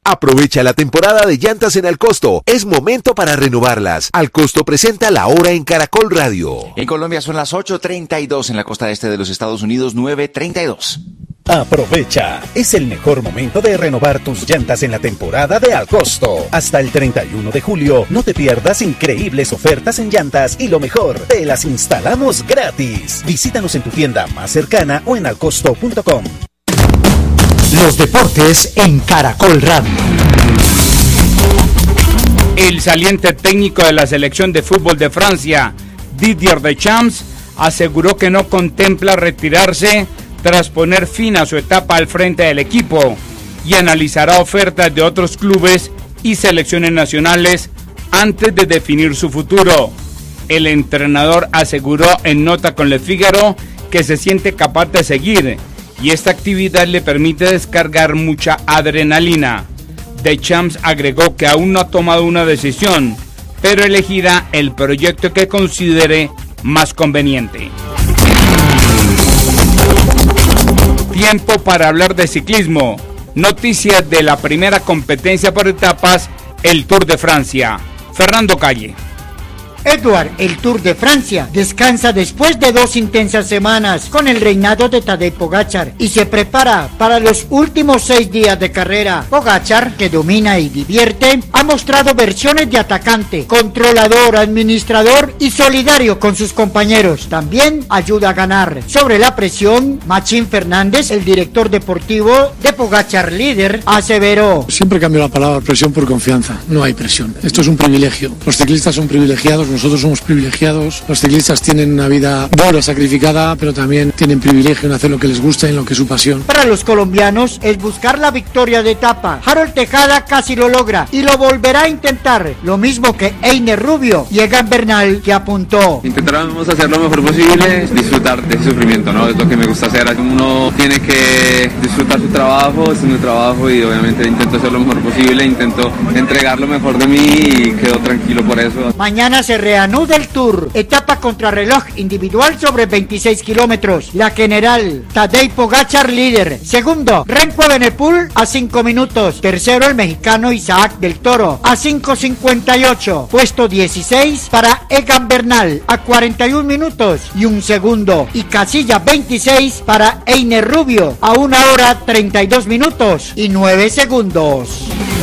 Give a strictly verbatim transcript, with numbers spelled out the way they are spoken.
Aprovecha la temporada de llantas en Alcosto. Es momento para renovarlas. Alcosto presenta La Hora en Caracol Radio. En Colombia son las ocho treinta y dos, en la costa este de los Estados Unidos nueve treinta y dos. Aprovecha, es el mejor momento de renovar tus llantas en la temporada de Alcosto. Hasta el treinta y uno de julio, no te pierdas increíbles ofertas en llantas y lo mejor, te las instalamos gratis. Visítanos en tu tienda más cercana o en alcosto punto com. Los deportes en Caracol Radio. El saliente técnico de la selección de fútbol de Francia, Didier Deschamps, aseguró que no contempla retirarse tras poner fin a su etapa al frente del equipo y analizará ofertas de otros clubes y selecciones nacionales antes de definir su futuro. El entrenador aseguró en nota con Le Figaro que se siente capaz de seguir y esta actividad le permite descargar mucha adrenalina. Deschamps agregó que aún no ha tomado una decisión, pero elegirá el proyecto que considere más conveniente. Tiempo para hablar de ciclismo. Noticias de la primera competencia por etapas, el Tour de Francia. Fernando Calle. Edward, el Tour de Francia descansa después de dos intensas semanas con el reinado de Tadej Pogačar y se prepara para los últimos seis días de carrera. Pogačar, que domina y divierte, ha mostrado versiones de atacante, controlador, administrador y solidario con sus compañeros. También ayuda a ganar. Sobre la presión, Machín Fernández, el director deportivo de Pogačar líder, aseveró: siempre cambio la palabra presión por confianza. No hay presión. Esto es un privilegio. Los ciclistas son privilegiados. Nosotros somos privilegiados, los ciclistas tienen una vida dura, sacrificada, pero también tienen privilegio en hacer lo que les gusta y en lo que es su pasión. Para los colombianos es buscar la victoria de etapa. Harold Tejada casi lo logra y lo volverá a intentar, lo mismo que Einer Rubio y Egan Bernal, que apuntó: intentaremos hacer lo mejor posible, disfrutar de ese sufrimiento, ¿no? Es lo que me gusta hacer. Uno tiene que disfrutar su trabajo, es mi trabajo y obviamente intento hacer lo mejor posible, intento entregar lo mejor de mí y quedo tranquilo por eso. Mañana se reanuda el Tour, etapa contrarreloj individual sobre veintiséis kilómetros. La general, Tadej Pogačar líder. Segundo, Remco Evenepoel a cinco minutos. Tercero, el mexicano Isaac del Toro a cinco cincuenta y ocho. Puesto dieciséis para Egan Bernal a cuarenta y un minutos y un segundo. Y casilla veintiséis para Einer Rubio a una hora treinta y dos minutos y nueve segundos.